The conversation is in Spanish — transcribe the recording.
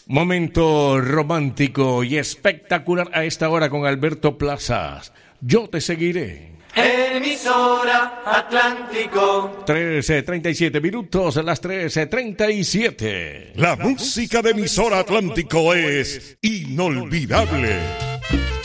Momento romántico y espectacular a esta hora con Alberto Plazas. Yo te seguiré. Emisora Atlántico. 13:37 minutos, a las 13:37. La música de Emisora Atlántico es inolvidable.